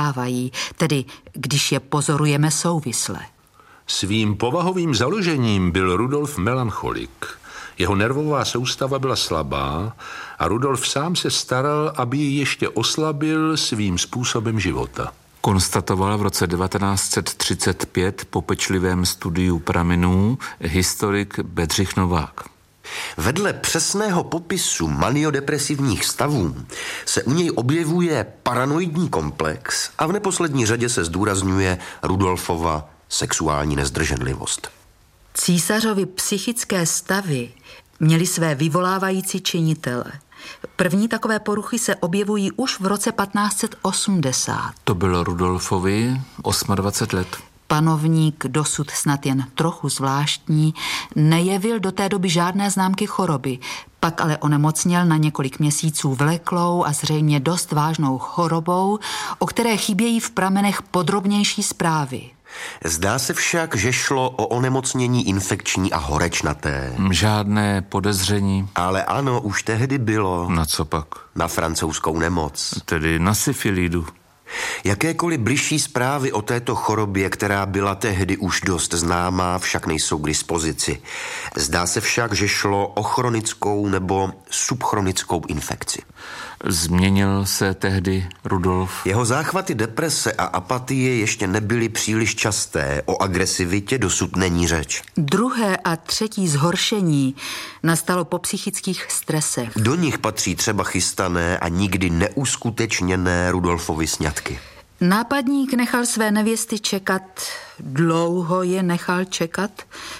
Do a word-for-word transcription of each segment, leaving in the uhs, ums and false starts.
nedávají, tedy když je pozorujeme souvisle. Svým povahovým založením byl Rudolf melancholik. Jeho nervová soustava byla slabá a Rudolf sám se staral, aby ji ještě oslabil svým způsobem života. Konstatoval v roce devatenáct set třicet pět po pečlivém studiu pramenů historik Bedřich Novák. Vedle přesného popisu maniodepresivních stavů se u něj objevuje paranoidní komplex a v neposlední řadě se zdůrazňuje Rudolfova sexuální nezdrženlivost. Císařovi psychické stavy měly své vyvolávající činitele. První takové poruchy se objevují už v roce patnáct set osmdesát. To bylo Rudolfovi dvacet osm let. Panovník, dosud snad jen trochu zvláštní, nejevil do té doby žádné známky choroby, pak ale onemocněl na několik měsíců vleklou a zřejmě dost vážnou chorobou, o které chybějí v pramenech podrobnější zprávy. Zdá se však, že šlo o onemocnění infekční a horečnaté. Žádné podezření. Ale ano, už tehdy bylo. Na co pak? Na francouzskou nemoc. Tedy na syfilidu. Jakékoliv bližší zprávy o této chorobě, která byla tehdy už dost známá, však nejsou k dispozici. Zdá se však, že šlo o chronickou nebo subchronickou infekci. Změnil se tehdy Rudolf? Jeho záchvaty deprese a apatie ještě nebyly příliš časté. O agresivitě dosud není řeč. Druhé a třetí zhoršení nastalo po psychických stresech. Do nich patří třeba chystané a nikdy neuskutečněné Rudolfovy sňatky. Nápadník nechal své nevěsty čekat, dlouho je nechal čekat,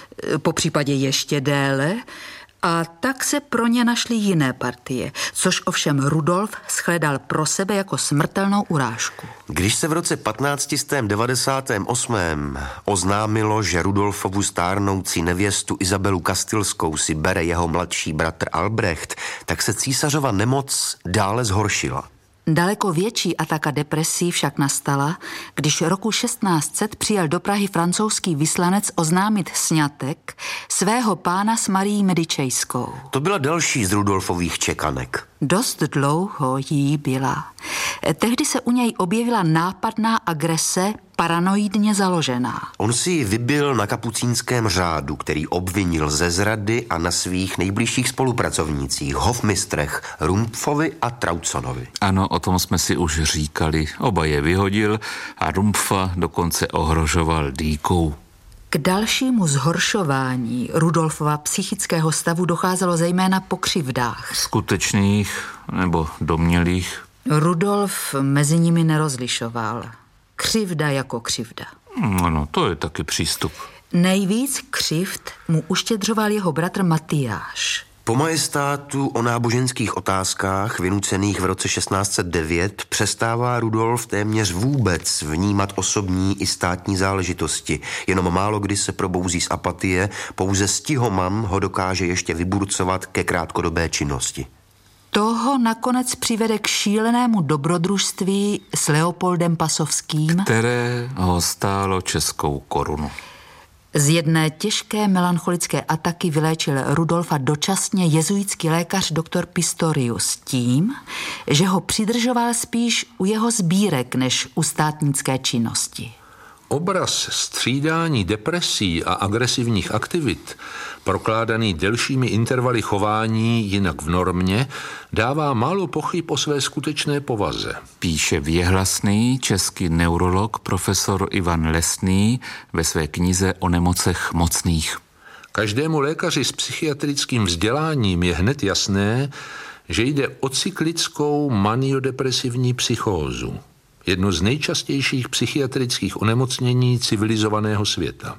po případě ještě déle, a tak se pro ně našly jiné partie, což ovšem Rudolf shledal pro sebe jako smrtelnou urážku. Když se v roce patnáct set devadesát osm oznámilo, že Rudolfovu stárnoucí nevěstu Izabelu Kastilskou si bere jeho mladší bratr Albrecht, tak se císařova nemoc dále zhoršila. Daleko větší ataka depresí však nastala, když roku šestnáct set přijel do Prahy francouzský vyslanec oznámit sňatek svého pána s Marií Medičejskou. To byla další z Rudolfových čekanek. Dost dlouho jí byla. Tehdy se u něj objevila nápadná agrese, paranoidně založená. On si ji vybil na kapucínském řádu, který obvinil ze zrady a na svých nejbližších spolupracovnících, hofmistrech Rumpfovi a Trautsonovi. Ano, o tom jsme si už říkali. Oba je vyhodil a Rumpfa dokonce ohrožoval dýkou. K dalšímu zhoršování Rudolfova psychického stavu docházelo zejména po křivdách. Skutečných nebo domnělých? Rudolf mezi nimi nerozlišoval. Křivda jako křivda. Ano, to je taky přístup. Nejvíc křivd mu uštědřoval jeho bratr Matyáš. Po majestátu o náboženských otázkách vynucených v roce šestnáct set devět přestává Rudolf téměř vůbec vnímat osobní i státní záležitosti. Jenom málo kdy se probouzí z apatie, pouze stihomam ho dokáže ještě vyburcovat ke krátkodobé činnosti. Toho nakonec přivede k šílenému dobrodružství s Leopoldem Pasovským, které ho stálo českou korunu. Z jedné těžké melancholické ataky vyléčil Rudolfa dočasně jezuitský lékař doktor Pistorius tím, že ho přidržoval spíš u jeho sbírek než u státnické činnosti. Obraz střídání depresí a agresivních aktivit, prokládaný delšími intervaly chování jinak v normě, dává málo pochyb o své skutečné povaze. Píše věhlasný český neurolog profesor Ivan Lesný ve své knize o nemocech mocných. Každému lékaři s psychiatrickým vzděláním je hned jasné, že jde o cyklickou maniodepresivní psychózu. Jedno z nejčastějších psychiatrických onemocnění civilizovaného světa.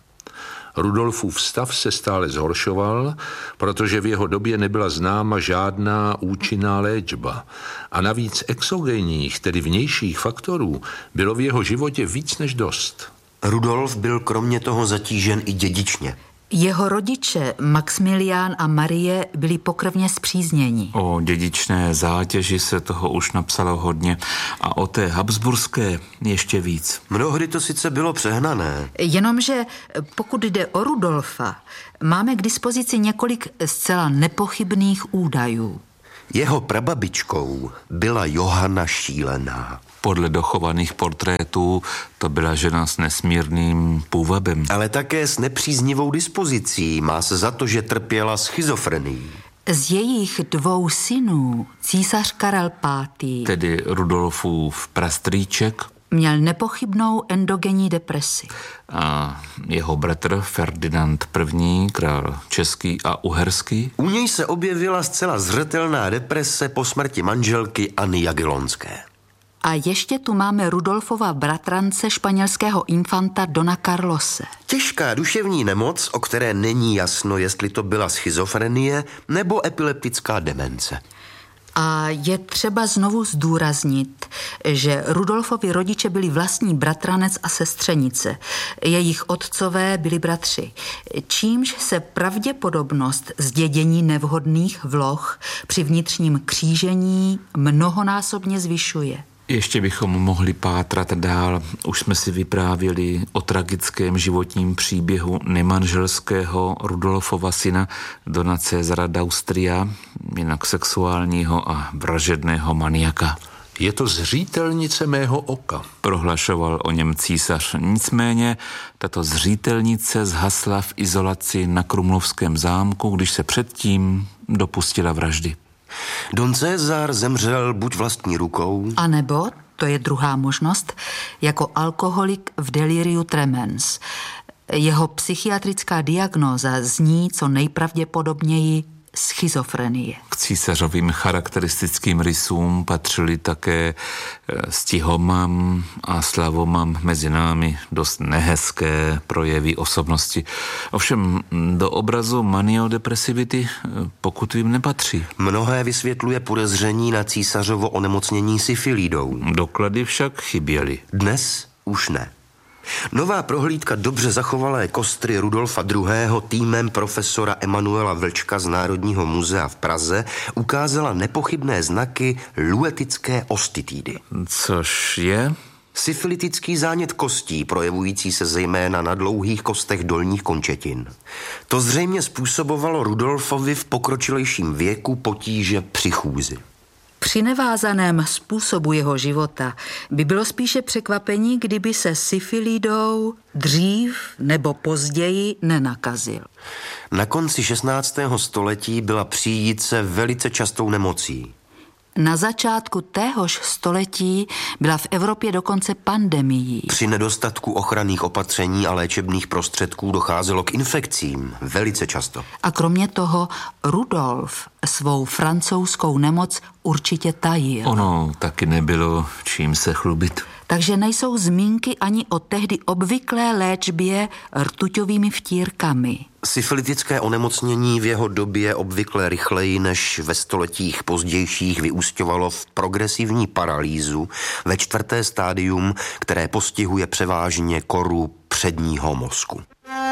Rudolfův stav se stále zhoršoval, protože v jeho době nebyla známa žádná účinná léčba. A navíc exogenních, tedy vnějších faktorů, bylo v jeho životě víc než dost. Rudolf byl kromě toho zatížen i dědičně. Jeho rodiče Maxmilián a Marie byli pokrvně spřízněni. O dědičné zátěži se toho už napsalo hodně a o té habsburské ještě víc. Mnohdy to sice bylo přehnané. Jenomže pokud jde o Rudolfa, máme k dispozici několik zcela nepochybných údajů. Jeho prababičkou byla Johana Šílená. Podle dochovaných portrétů to byla žena s nesmírným půvabem. Ale také s nepříznivou dispozicí. Má se za to, že trpěla schizofrenií. Z jejich dvou synů císař Karel pátý, tedy Rudolfův prastrýček, měl nepochybnou endogenní depresi. A jeho bratr Ferdinand první, král český a uherský. U něj se objevila zcela zřetelná deprese po smrti manželky Anny Jagellonské. A ještě tu máme Rudolfova bratrance španělského infanta Dona Carlose. Těžká duševní nemoc, o které není jasno, jestli to byla schizofrenie nebo epileptická demence. A je třeba znovu zdůraznit, že Rudolfovi rodiče byli vlastní bratranec a sestřenice. Jejich otcové byli bratři, čímž se pravděpodobnost zdědění nevhodných vloh při vnitřním křížení mnohonásobně zvyšuje. Ještě bychom mohli pátrat dál. Už jsme si vyprávěli o tragickém životním příběhu nemanželského Rudolfova syna Dona Cezara d'Austria, jinak sexuálního a vražedného maniaka. Je to zřítelnice mého oka, prohlašoval o něm císař. Nicméně tato zřítelnice zhasla v izolaci na Krumlovském zámku, když se předtím dopustila vraždy. Don Cezar zemřel buď vlastní rukou, a nebo, to je druhá možnost, jako alkoholik v deliriu tremens. Jeho psychiatrická diagnóza zní co nejpravděpodobněji schizofrenie. K císařovým charakteristickým rysům patřily také stihomam a slavomam mezi námi dost nehezké projevy osobnosti. Ovšem do obrazu maniodepresivity, pokud vím, nepatří. Mnohé vysvětluje podezření na císařovo onemocnění syfilidou. Doklady však chyběly. Dnes už ne. Nová prohlídka dobře zachovalé kostry Rudolfa druhého. týmem profesora Emanuela Vlčka z Národního muzea v Praze ukázala nepochybné znaky luetické ostitidy. Což je? Syfilitický zánět kostí, projevující se zejména na dlouhých kostech dolních končetin. To zřejmě způsobovalo Rudolfovi v pokročilejším věku potíže při chůzi. Při nevázaném způsobu jeho života by bylo spíše překvapení, kdyby se syfilidou dřív nebo později nenakazil. Na konci šestnáctého století byla příjice velice častou nemocí. Na začátku téhož století byla v Evropě dokonce pandemií. Při nedostatku ochranných opatření a léčebných prostředků docházelo k infekcím velice často. A kromě toho Rudolf svou francouzskou nemoc určitě tajil. Ono taky nebylo čím se chlubit. Takže nejsou zmínky ani o tehdy obvyklé léčbě rtuťovými vtírkami. Syfilitické onemocnění v jeho době obvykle rychleji než ve stoletích pozdějších vyúsťovalo v progresivní paralýzu ve čtvrté stádium, které postihuje převážně koru předního mozku.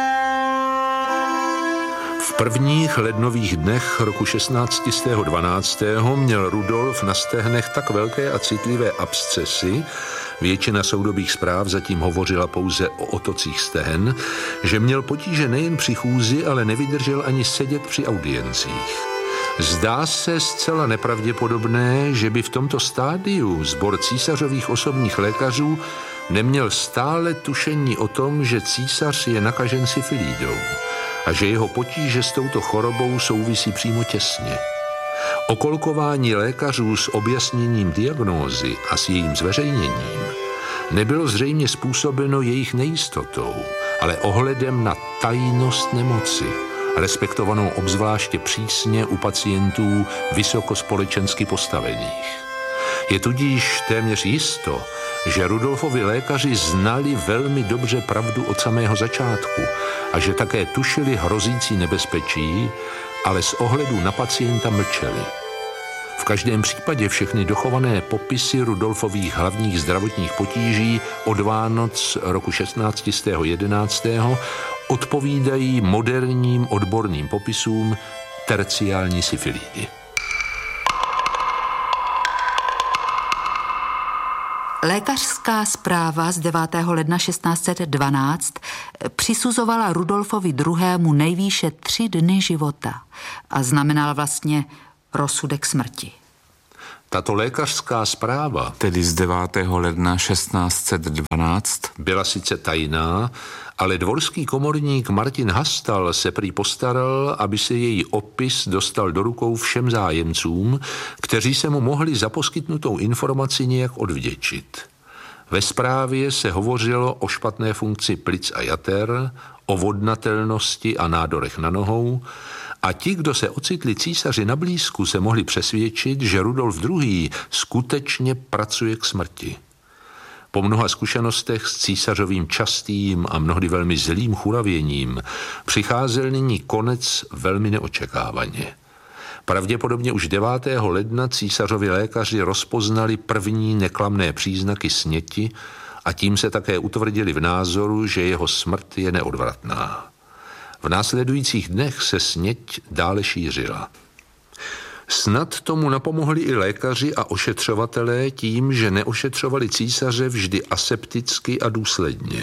V prvních lednových dnech roku šestnáct set dvanáct měl Rudolf na stehnech tak velké a citlivé abscesy, většina soudobých zpráv zatím hovořila pouze o otocích stehen, že měl potíže nejen při chůzi, ale nevydržel ani sedět při audiencích. Zdá se zcela nepravděpodobné, že by v tomto stádiu sbor císařových osobních lékařů neměl stále tušení o tom, že císař je nakažen syfilidou a že jeho potíže s touto chorobou souvisí přímo těsně. Okolkování lékařů s objasněním diagnózy a s jejím zveřejněním nebylo zřejmě způsobeno jejich nejistotou, ale ohledem na tajnost nemoci, respektovanou obzvláště přísně u pacientů vysokospolečensky postavených. Je tudíž téměř jisto, že Rudolfovi lékaři znali velmi dobře pravdu od samého začátku a že také tušili hrozící nebezpečí, ale z ohledu na pacienta mlčeli. V každém případě všechny dochované popisy Rudolfových hlavních zdravotních potíží od Vánoc roku šestnáct set jedenáct odpovídají moderním odborným popisům terciální syfilidy. Lékařská zpráva z devátého ledna šestnáct set dvanáct přisuzovala Rudolfovi druhému nejvýše tři dny života a znamenala vlastně rozsudek smrti. Tato lékařská zpráva, tedy z devátého ledna šestnáct set dvanáct, byla sice tajná, ale dvorský komorník Martin Hastal se prý postaral, aby se její opis dostal do rukou všem zájemcům, kteří se mu mohli za poskytnutou informaci nějak odvděčit. Ve zprávě se hovořilo o špatné funkci plic a jater, o vodnatelnosti a nádorech na nohou, a ti, kdo se ocitli císaři na blízku, se mohli přesvědčit, že Rudolf druhý. skutečně pracuje k smrti. Po mnoha zkušenostech s císařovým častým a mnohdy velmi zlým churavěním přicházel nyní konec velmi neočekávaně. Pravděpodobně už devátého ledna císařovi lékaři rozpoznali první neklamné příznaky sněti a tím se také utvrdili v názoru, že jeho smrt je neodvratná. V následujících dnech se sněť dále šířila. Snad tomu napomohli i lékaři a ošetřovatelé tím, že neošetřovali císaře vždy asepticky a důsledně.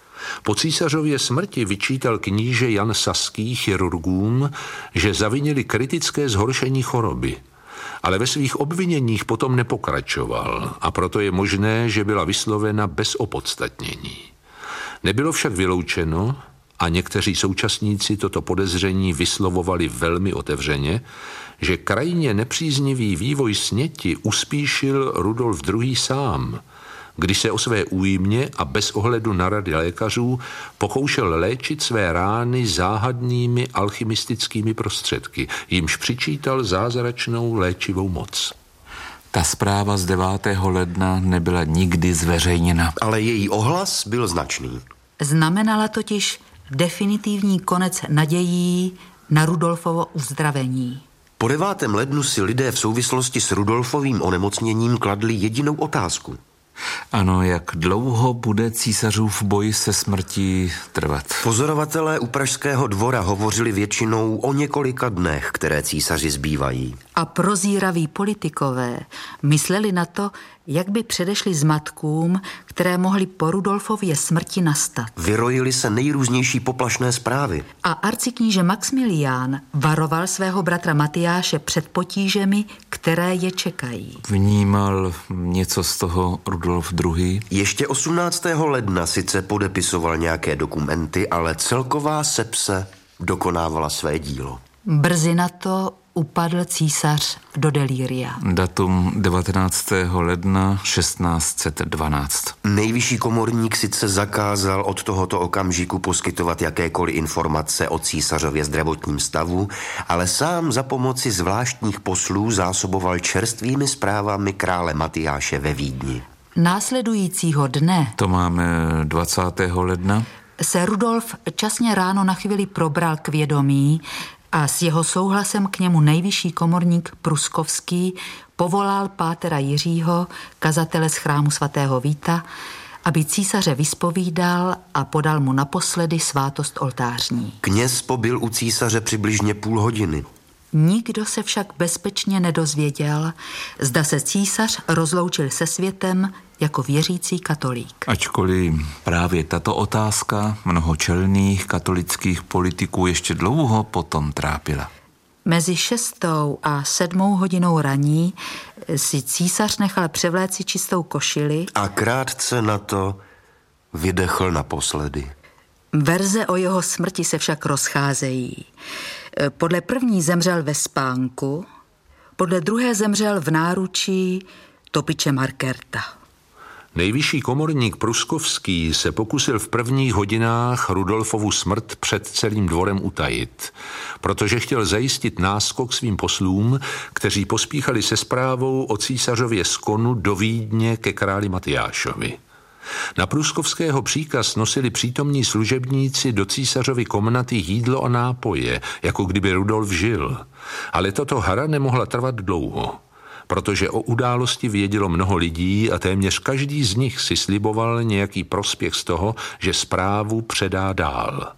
Po císařově smrti vyčítal kníže Jan Saský chirurgům, že zavinili kritické zhoršení choroby, ale ve svých obviněních potom nepokračoval a proto je možné, že byla vyslovena bez opodstatnění. Nebylo však vyloučeno, a někteří současníci toto podezření vyslovovali velmi otevřeně, že krajně nepříznivý vývoj sněti uspíšil Rudolf druhý. sám, když se o své újmě a bez ohledu na rady lékařů pokoušel léčit své rány záhadnými alchymistickými prostředky, jimž přičítal zázračnou léčivou moc. Ta zpráva z devátého ledna nebyla nikdy zveřejněna. Ale její ohlas byl značný. Znamenala totiž definitivní konec nadějí na Rudolfovo uzdravení. Po devátém lednu si lidé v souvislosti s Rudolfovým onemocněním kladli jedinou otázku. Ano, jak dlouho bude císařův boj se smrtí trvat? Pozorovatelé u pražského dvora hovořili většinou o několika dnech, které císaři zbývají. A prozíraví politikové mysleli na to, jak by předešli zmatkům, které mohly po Rudolfově smrti nastat. Vyrojily se nejrůznější poplašné zprávy. A arcikníže Maxmilián varoval svého bratra Matyáše před potížemi, které je čekají. Vnímal něco z toho Rudolf druhý. Ještě osmnáctého ledna sice podepisoval nějaké dokumenty, ale celková sepse dokonávala své dílo. Brzy na to upadl císař do delíria. Datum devatenáctého ledna šestnáct set dvanáct. Nejvyšší komorník sice zakázal od tohoto okamžiku poskytovat jakékoliv informace o císařově zdravotním stavu, ale sám za pomoci zvláštních poslů zásoboval čerstvými zprávami krále Matyáše ve Vídni. Následujícího dne, to máme dvacátého ledna, se Rudolf časně ráno na chvíli probral k vědomí a s jeho souhlasem k němu nejvyšší komorník Pruskovský povolal pátera Jiřího, kazatele z chrámu svatého Víta, aby císaře vyspovídal a podal mu naposledy svátost oltářní. Kněz pobyl u císaře přibližně půl hodiny. Nikdo se však bezpečně nedozvěděl, zda se císař rozloučil se světem jako věřící katolík. Ačkoliv právě tato otázka mnoho čelných katolických politiků ještě dlouho potom trápila. Mezi šestou a sedmou hodinou raní si císař nechal převléci čistou košili a krátce na to vydechl naposledy. Verze o jeho smrti se však rozcházejí. Podle první zemřel ve spánku, podle druhé zemřel v náručí topiče Markerta. Nejvyšší komorník Pruskovský se pokusil v prvních hodinách Rudolfovu smrt před celým dvorem utajit, protože chtěl zajistit náskok svým poslům, kteří pospíchali se zprávou o císařově skonu do Vídně ke králi Matyášovi. Na Pruskovského příkaz nosili přítomní služebníci do císařovy komnaty jídlo a nápoje, jako kdyby Rudolf žil. Ale tato hra nemohla trvat dlouho, protože o události vědělo mnoho lidí a téměř každý z nich si sliboval nějaký prospěch z toho, že zprávu předá dál.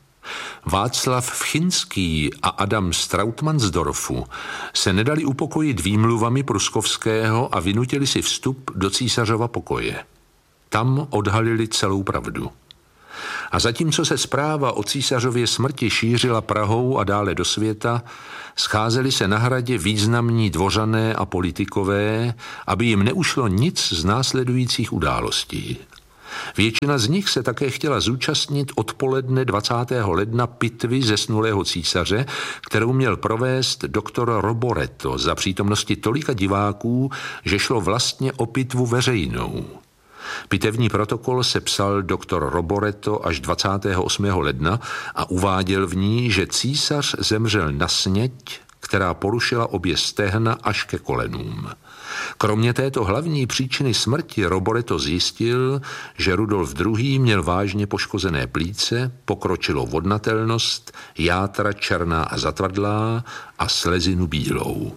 Václav Vchinský a Adam z Trautmannsdorfu se nedali upokojit výmluvami Pruskovského a vynutili si vstup do císařova pokoje. Tam odhalili celou pravdu. A zatímco se zpráva o císařově smrti šířila Prahou a dále do světa, scházeli se na hradě významní dvořané a politikové, aby jim neušlo nic z následujících událostí. Většina z nich se také chtěla zúčastnit odpoledne dvacátého ledna pitvy zesnulého císaře, kterou měl provést doktor Roboreto za přítomnosti tolika diváků, že šlo vlastně o pitvu veřejnou. Pitevní protokol se psal doktor Roboreto až dvacátého osmého ledna a uváděl v ní, že císař zemřel na sněď, která porušila obě stehna až ke kolenům. Kromě této hlavní příčiny smrti Roboreto zjistil, že Rudolf druhý. Měl vážně poškozené plíce, pokročilou vodnatelnost, játra černá a zatvrdlá a slezinu bílou.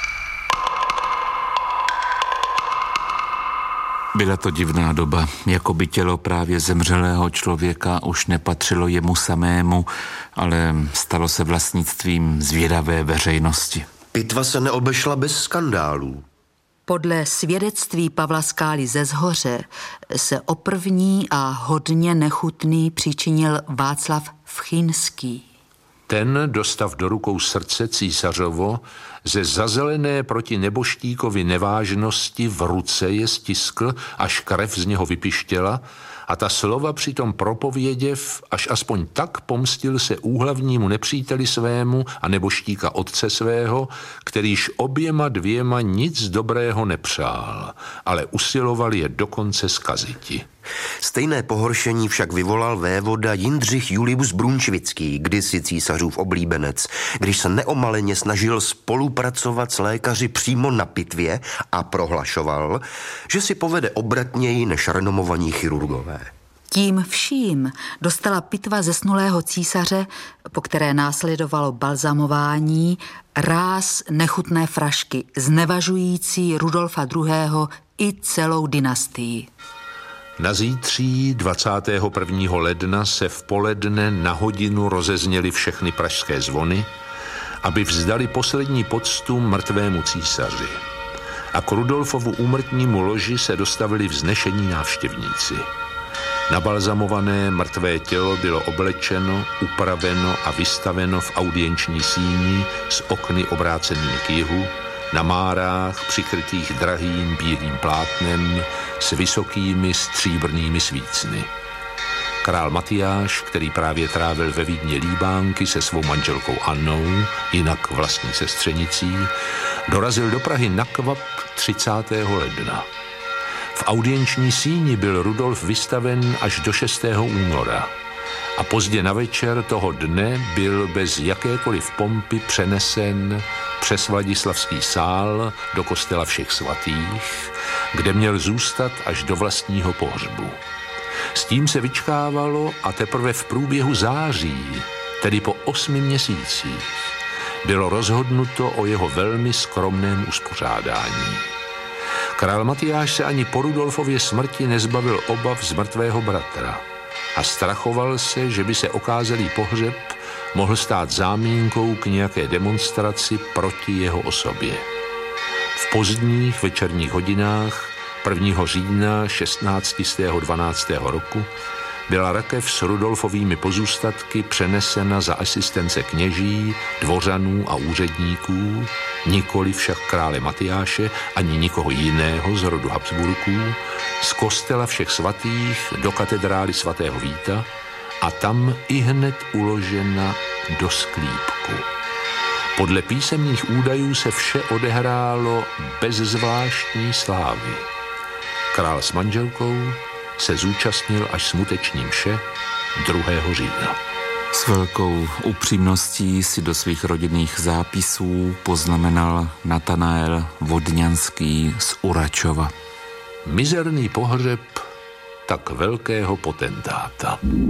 Byla to divná doba, jako by tělo právě zemřelého člověka už nepatřilo jemu samému, ale stalo se vlastnictvím zvědavé veřejnosti. Pitva se neobešla bez skandálů. Podle svědectví Pavla Skály ze Zhoře se o první a hodně nechutný přičinil Václav Vchýnský. Ten, dostav do rukou srdce císařovo, ze zazelené proti neboštíkovi nevážnosti v ruce je stiskl, až krev z něho vypištěla, a ta slova přitom propověděv, až aspoň tak pomstil se úhlavnímu nepříteli svému a neboštíka otce svého, kterýž oběma dvěma nic dobrého nepřál, ale usiloval je dokonce zkaziti. Stejné pohoršení však vyvolal vévoda Jindřich Julius Brunšvický, kdysi císařův oblíbenec, když se neomaleně snažil spolupracovat s lékaři přímo na pitvě a prohlašoval, že si povede obratněji než renomovaní chirurgové. Tím vším dostala pitva zesnulého císaře, po které následovalo balzamování, ráz nechutné frašky, znevažující Rudolfa druhého. i celou dynastii. Na zítří dvacátého prvního ledna se v poledne na hodinu rozezněly všechny pražské zvony, aby vzdali poslední poctu mrtvému císaři. A k Rudolfovu úmrtnímu loži se dostavili vznešení návštěvníci. Nabalzamované mrtvé tělo bylo oblečeno, upraveno a vystaveno v audienční síni s okny obrácenými k jihu, na márách přikrytých drahým bílým plátnem s vysokými stříbrnými svícny. Král Matyáš, který právě trávil ve Vídni líbánky se svou manželkou Annou, jinak vlastní sestřenicí, dorazil do Prahy na kvap třicátého ledna. V audienční síni byl Rudolf vystaven až do šestého února a pozdě na večer toho dne byl bez jakékoliv pompy přenesen přes Vladislavský sál do kostela Všech svatých, kde měl zůstat až do vlastního pohřbu. S tím se vyčkávalo a teprve v průběhu září, tedy po osmi měsících, bylo rozhodnuto o jeho velmi skromném uspořádání. Král Matyáš se ani po Rudolfově smrti nezbavil obav z mrtvého bratra a strachoval se, že by se okázalý pohřeb mohl stát zámínkou k nějaké demonstraci proti jeho osobě. V pozdních večerních hodinách prvního října šestnáctistého dvanáctého roku byla rakev s Rudolfovými pozůstatky přenesena za asistence kněží, dvořanů a úředníků, nikoli však krále Matyáše ani nikoho jiného z rodu Habsburků, z kostela Všech svatých do katedrály svatého Víta a tam ihned uložena do sklípku. Podle písemných údajů se vše odehrálo bez zvláštní slávy. Král s manželkou se zúčastnil až smuteční mše druhého října. S velkou upřímností si do svých rodinných zápisů poznamenal Natanael Vodňanský z Uračova. Mizerný pohřeb tak velkého potentáta.